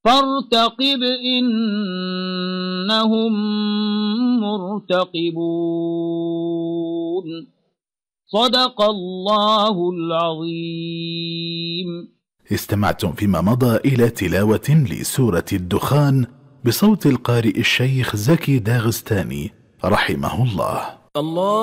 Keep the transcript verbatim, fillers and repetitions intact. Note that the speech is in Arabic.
فارتقب إنهم مرتقبون. صدق الله العظيم. استمعتم فيما مضى إلى تلاوة لسورة الدخان بصوت القارئ الشيخ زكي داغستاني رحمه الله. الله